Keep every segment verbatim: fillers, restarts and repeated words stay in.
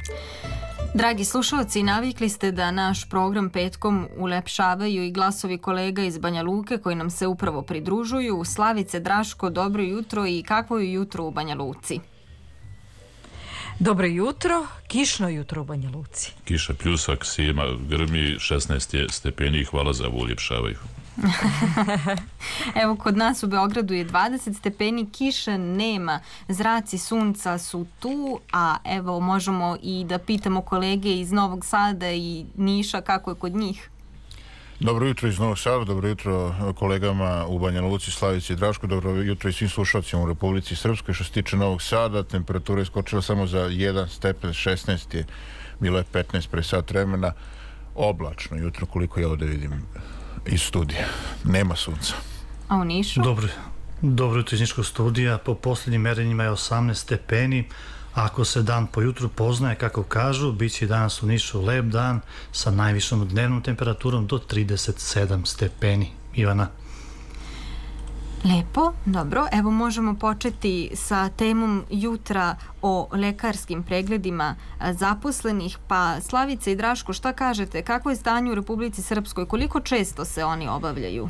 Dragi slušalci, navikli ste da naš program petkom ulepšavaju i glasovi kolega iz Banja Luke koji nam se upravo pridružuju. Slavice, Draško, dobro jutro i kakvo je jutro u Banja Luci? Dobro jutro, kišno jutro u Banja Luci. Kiša pljusak, sima, grmi, šesnaest stepeni i hvala za ovo uljepšavaju. Evo, kod nas u Beogradu je dvadeset stepeni, kiša nema, zraci sunca su tu, a evo možemo i da pitamo kolege iz Novog Sada i Niša kako je kod njih. Dobro jutro iz Novog Sada, dobro jutro kolegama u Banja Luci, Slavici i Drašku, dobro jutro i svim slušalcima u Republici Srpskoj. Što se tiče Novog Sada, temperatura je skočila samo za jedan stepen, šesnaest je, bilo je petnaest pre sat vremena, oblačno jutro koliko ja ovdje vidim iz studija. Nema sunca. A u Nišu? Dobro, dobro jutro iz Niškog studija. Po posljednjim merenjima je osamnaest stepeni. Ako se dan po jutru poznaje, kako kažu, bit će danas u Nišu lep dan sa najvišom dnevnom temperaturom do trideset sedam stepeni. Ivana. Lepo, dobro. Evo možemo početi sa temom jutra o lekarskim pregledima zaposlenih. Pa Slavice i Draško, šta kažete? Kako je stanje u Republici Srpskoj? Koliko često se oni obavljaju?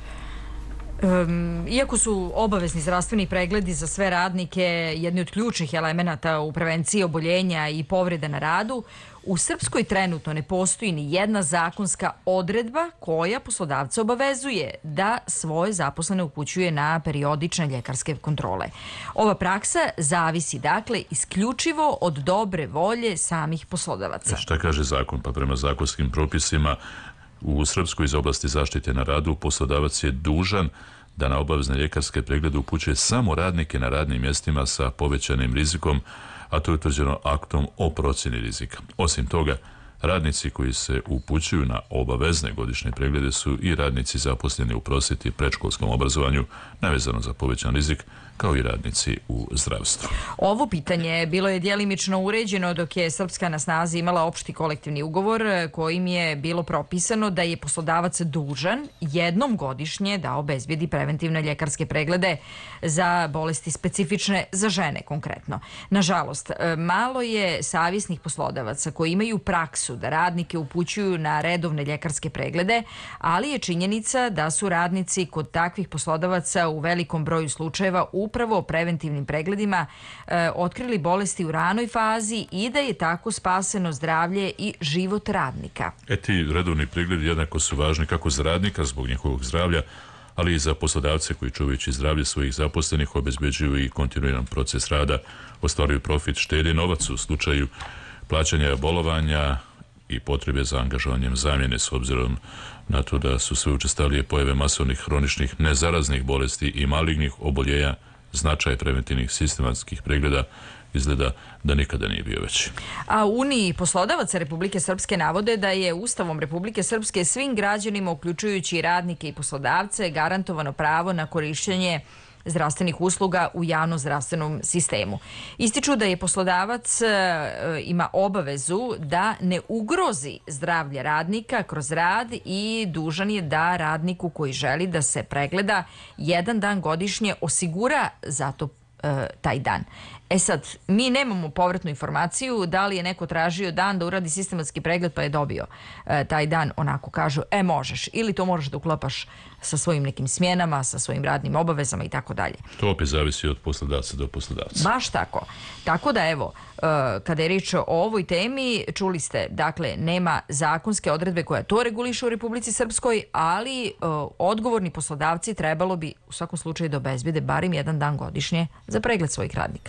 Um, iako su obavezni zdravstveni pregledi za sve radnike jedni od ključnih elemenata u prevenciji oboljenja i povreda na radu, u Srpskoj trenutno ne postoji ni jedna zakonska odredba koja poslodavca obavezuje da svoje zaposlene upućuje na periodične ljekarske kontrole. Ova praksa zavisi dakle isključivo od dobre volje samih poslodavaca. Šta kaže zakon? Pa prema zakonskim propisima u Srpskoj iz oblasti zaštite na radu poslodavac je dužan da na obavezne ljekarske preglede upućuje samo radnike na radnim mjestima sa povećanim rizikom, a to je utvrđeno aktom o procjeni rizika. Osim toga, radnici koji se upućuju na obavezne godišnje preglede su i radnici zaposleni u prosvjeti i predškolskom obrazovanju nevezano za povećan rizik, kao i radnici u zdravstvu. Ovo pitanje bilo je djelimično uređeno dok je Srpska na snazi imala opšti kolektivni ugovor kojim je bilo propisano da je poslodavac dužan jednom godišnje da obezbijedi preventivne ljekarske preglede za bolesti specifične za žene konkretno. Nažalost, malo je savjesnih poslodavaca koji imaju praksu da radnike upućuju na redovne ljekarske preglede, ali je činjenica da su radnici kod takvih poslodavaca u velikom broju slučajeva upravo preventivnim pregledima e, otkrili bolesti u ranoj fazi i da je tako spaseno zdravlje i život radnika. E ti redovni pregledi jednako su važni kako za radnika zbog njihovog zdravlja, ali i za poslodavce koji čuvajući zdravlje svojih zaposlenih obezbeđuju i kontinuiran proces rada, ostvaruju profit, štede novac u slučaju plaćanja bolovanja i potrebe za angažovanjem zamjene s obzirom na to da su sve učestalije pojave masovnih hroničnih nezaraznih bolesti i malignih oboljenja. Značaj preventivnih sistematskih pregleda izgleda da nikada nije bio veći. A u Uniji poslodavaca Republike Srpske navode da je Ustavom Republike Srpske svim građanima, uključujući radnike i poslodavce, garantovano pravo na korišćenje zdravstvenih usluga u javnom zdravstvenom sistemu. Ističu da je poslodavac e, ima obavezu da ne ugrozi zdravlje radnika kroz rad i dužan je da radniku koji želi da se pregleda jedan dan godišnje osigura za to e, taj dan. E sad, mi nemamo povratnu informaciju da li je neko tražio dan da uradi sistematski pregled pa je dobio e, taj dan, onako kažu, e možeš, ili to možeš da uklapaš sa svojim nekim smjenama, sa svojim radnim obavezama i tako dalje. To opet zavisi od poslodavca do poslodavca. Baš tako. Tako da evo, e, kada je riječ o ovoj temi, čuli ste, dakle, nema zakonske odredbe koja to reguliše u Republici Srpskoj, ali e, odgovorni poslodavci trebalo bi u svakom slučaju da obezbede barem jedan dan godišnje za pregled svojih radnika.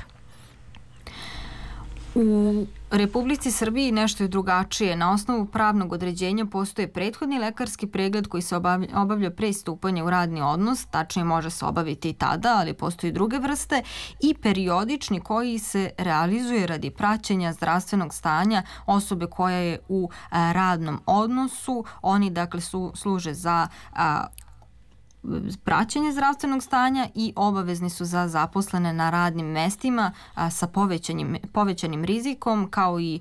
U Republici Srbiji nešto je drugačije. Na osnovu pravnog određenja postoje prethodni lekarski pregled koji se obavlja, obavlja pre stupanja u radni odnos, tačnije može se obaviti i tada, ali postoji druge vrste, i periodični koji se realizuje radi praćenja zdravstvenog stanja osobe koja je u a, radnom odnosu. Oni dakle su, služe za a, praćenje zdravstvenog stanja i obavezni su za zaposlene na radnim mestima a, sa povećanim, povećanim rizikom, kao i